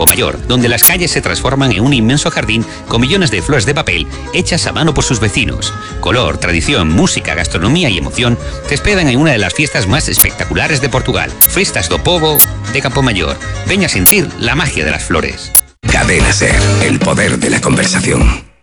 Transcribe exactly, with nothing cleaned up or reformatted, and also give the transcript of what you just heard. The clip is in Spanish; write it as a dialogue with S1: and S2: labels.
S1: Campomayor, donde las calles se transforman en un inmenso jardín con millones de flores de papel hechas a mano por sus vecinos. Color, tradición, música, gastronomía y emoción te esperan en una de las fiestas más espectaculares de Portugal. Festas do Povo de Campomayor. Ven a sentir la magia de las flores.
S2: Cadena Ser, el poder de la conversación.